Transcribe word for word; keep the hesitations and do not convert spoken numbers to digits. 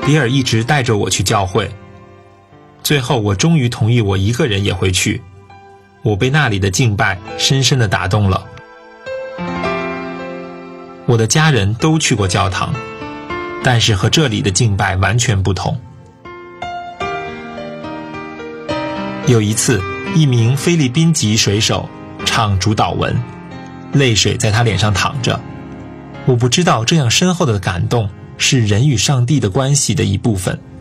比尔一直带着我去教会，最后我终于同意我一个人也回去。我被那里的敬拜深深地打动了。我的家人都去过教堂，但是和这里的敬拜完全不同。有一次，一名菲律宾籍水手唱主祷文，泪水在他脸上淌着。我不知道这样深厚的感动是人与上帝的关系的一部分，